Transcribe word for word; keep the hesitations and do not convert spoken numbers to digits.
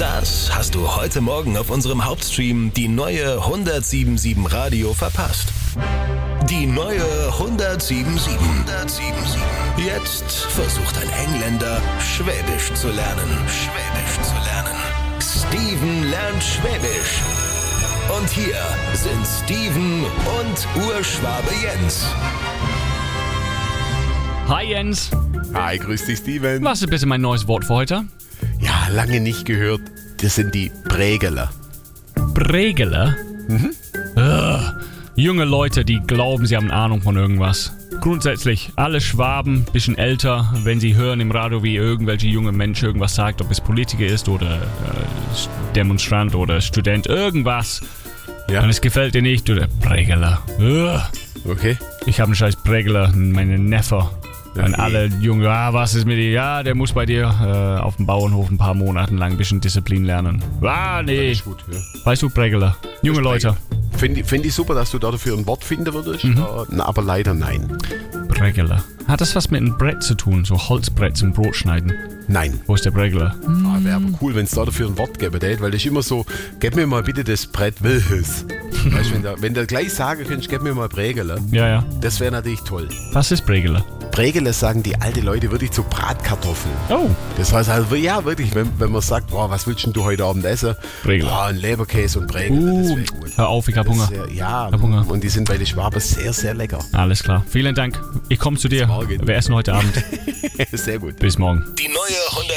Das hast du heute Morgen auf unserem Hauptstream die neue hundertsiebenundsiebzig Radio verpasst. Die neue hundertsiebenundsiebzig. hundertsiebenundsiebzig. Jetzt versucht ein Engländer, Schwäbisch zu lernen. Schwäbisch zu lernen. Steven lernt Schwäbisch. Und hier sind Steven und Urschwabe Jens. Hi Jens. Hi, grüß dich Steven. Was ist bitte mein neues Wort für heute? Ja, lange nicht gehört. Das sind die Prägeler. Prägeler? Mhm. Ugh. Junge Leute, die glauben, sie haben Ahnung von irgendwas. Grundsätzlich, alle Schwaben, bisschen älter, wenn sie hören im Radio, wie irgendwelche junge Menschen irgendwas sagt, ob es Politiker ist oder äh, Demonstrant oder Student, irgendwas. Ja. Und es gefällt dir nicht, oder Prägeler. Ugh. Okay. Ich habe einen scheiß Prägeler, meine Neffe. Ja, und alle Junge, ah, was ist mit dir? Ja, der muss bei dir äh, auf dem Bauernhof ein paar Monate lang ein bisschen Disziplin lernen. Ah, nee. Das ist gut, ja. Weißt du, Prägeler? Junge Leute. Finde find ich super, dass du dafür ein Wort finden würdest, Mhm. äh, aber leider nein. Prägeler. Hat das was mit einem Brett zu tun? So Holzbrett zum Brot schneiden? Nein. Wo ist der Prägeler? Ah, wäre aber cool, wenn es da dafür ein Wort gäbe, weil das ist immer so, gib mir mal bitte das Brett Wilhes. Weißt du, wenn du wenn du gleich sagen könntest, gib mir mal Prägeler, Ja, ja. das wäre natürlich toll. Was ist Prägeler? Prägeler sagen die alte Leute wirklich zu Bratkartoffeln. Oh. Das heißt also, ja wirklich, wenn, wenn man sagt, boah, was willst denn du heute Abend essen? Prägeler. Boah, ein Leberkäse und Prägeler, das Uh, wäre gut. hör auf, ich hab Hunger. Das wär, ja, Hab Hunger. und die sind bei den Schwaben sehr, sehr lecker. Alles klar. Vielen Dank. Ich komme zu dir. morgen. Wir essen heute Abend. Sehr gut. Bis morgen. Die neue hundert